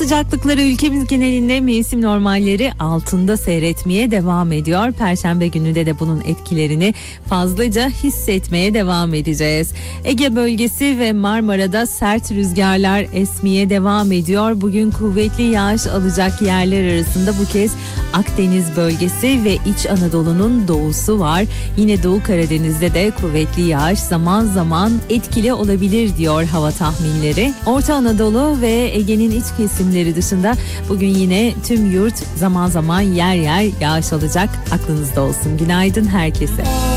sıcaklıkları ülkemiz genelinde mevsim normalleri altında seyretmeye devam ediyor. Perşembe günü de bunun etkilerini fazlaca hissetmeye devam edeceğiz. Ege bölgesi ve Marmara'da sert rüzgarlar esmeye devam ediyor. Bugün kuvvetli yağış alacak yerler arasında bu kez Akdeniz bölgesi ve İç Anadolu'nun doğusu var. Yine Doğu Karadeniz'de de kuvvetli yağış zaman zaman etkili olabilir diyor hava tahminleri. Orta Anadolu ve Ege'nin iç kesimleri dışında bugün yine tüm yurt zaman zaman yer yer yağış alacak. Aklınızda olsun. Günaydın herkese.